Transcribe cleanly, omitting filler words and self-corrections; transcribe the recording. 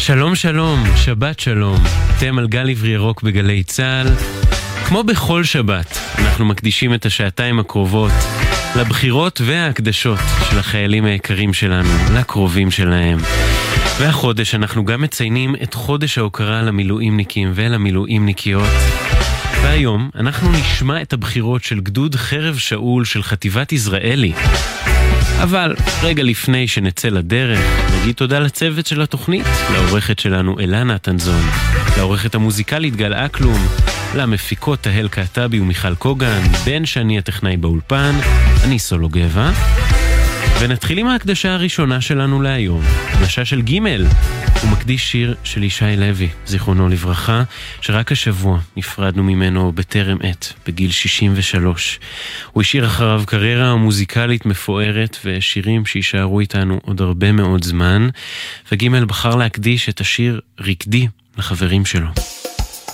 שלום שלום, שבת שלום. אתם על גל עברי ירוק בגלי צהל. כמו בכל שבת, אנחנו מקדישים את השעתיים הקרובות לבחירות וההקדשות של החיילים היקרים שלנו, לקרובים שלהם. והחודש אנחנו גם מציינים את חודש ההוקרה למילואימניקים ולמילואימניקיות. והיום אנחנו נשמע את הבחירות של גדוד חרב שאול של חטיבת יזרעאלי. אבל רגע לפני שנצא לדרך, נגיד תודה לצוות של התוכנית, לעורכת שלנו אלנה תנזון, לעורכת המוזיקלית גל אקלום, למפיקות תהל קעטבי ומיכל קוגן, בן שני הטכנאי באולפן, אני סולו גבע. ונתחיל עם ההקדשה הראשונה שלנו להיום, הקדשה של ג' הוא מקדיש שיר של ישי לוי, זיכרונו לברכה, שרק השבוע נפרדנו ממנו בטרם עת, בגיל 63. הוא השאיר אחריו קריירה מוזיקלית מפוארת ושירים שישארו איתנו עוד הרבה מאוד זמן, וג' בחר להקדיש את השיר רקדי לחברים שלו.